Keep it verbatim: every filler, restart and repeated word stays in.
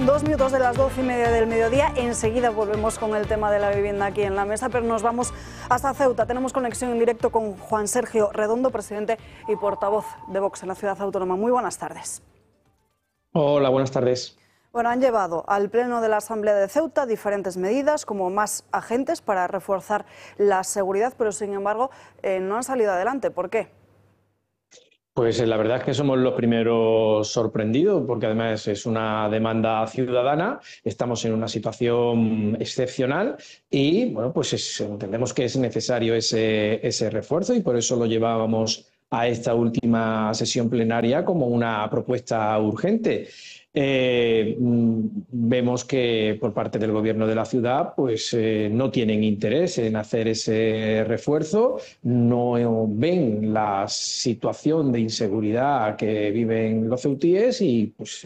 Dos minutos de las doce y media del mediodía, enseguida volvemos con el tema de la vivienda aquí en la mesa, pero nos vamos hasta Ceuta. Tenemos conexión en directo con Juan Sergio Redondo, presidente y portavoz de Vox en la ciudad autónoma. Muy buenas tardes. Hola, buenas tardes. Bueno, han llevado al Pleno de la Asamblea de Ceuta diferentes medidas, como más agentes para reforzar la seguridad, pero sin embargo eh, no han salido adelante. ¿Por qué? Pues la verdad es que somos los primeros sorprendidos, porque además es una demanda ciudadana, estamos en una situación excepcional y bueno, pues es, entendemos que es necesario ese, ese refuerzo y por eso lo llevábamos a esta última sesión plenaria como una propuesta urgente. Eh, vemos que por parte del gobierno de la ciudad pues eh, no tienen interés en hacer ese refuerzo, no ven la situación de inseguridad que viven los ceutíes y pues